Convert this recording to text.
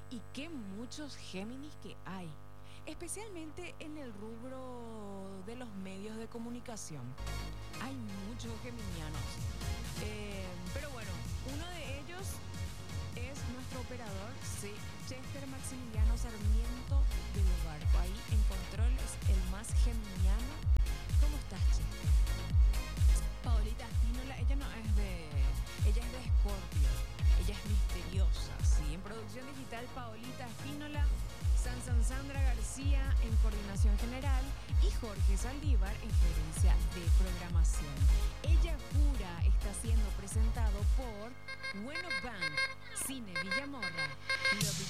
Y qué muchos Géminis que hay, especialmente en el rubro de los medios de comunicación. Hay muchos geminianos. Pero bueno, uno de ellos es nuestro operador, sí, Chester Maximiliano Sarmiento del Barco. Ahí en controles, el más geminiano. ¿Cómo estás, Chester? Paolita Espínola, ella no es de... Ella es de Escorpio. Ella es misteriosa, sí. En producción digital, Paolita Espínola, Sandra García en coordinación general y Jorge Saldívar en gerencia de programación. Ella Jura está siendo presentado por Bueno Bank, Cine Villamorra, Love